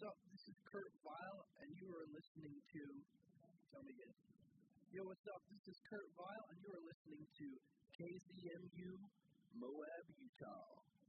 up? This is Kurt Vile, and you are listening to. Tell me again. Yo, what's up? This is Kurt Vile, and you are listening to KZMU Moab, Utah.